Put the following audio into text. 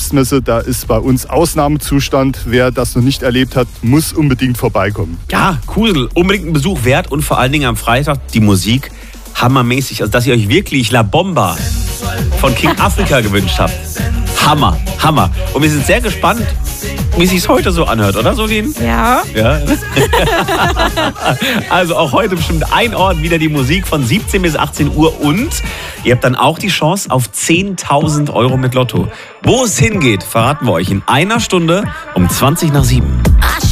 Festmesse, da ist bei uns Ausnahmezustand. Wer das noch nicht erlebt hat, muss unbedingt vorbeikommen. Ja, cool. Unbedingt einen Besuch wert und vor allen Dingen am Freitag die Musik hammermäßig. Also, dass ihr euch wirklich La Bomba von King Africa gewünscht habt. Hammer, Hammer. Und wir sind sehr gespannt, wie es sich heute so anhört, oder Solin? Ja. Ja. Also auch heute bestimmt ein Ort wieder die Musik von 17 bis 18 Uhr und ihr habt dann auch die Chance auf 10.000 Euro mit Lotto. Wo es hingeht, verraten wir euch in einer Stunde um 7:20.